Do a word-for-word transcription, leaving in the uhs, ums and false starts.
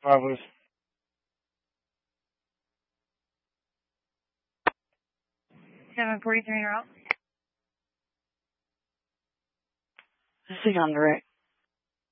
Marvelous. seven forty-three, you're out. This is on direct.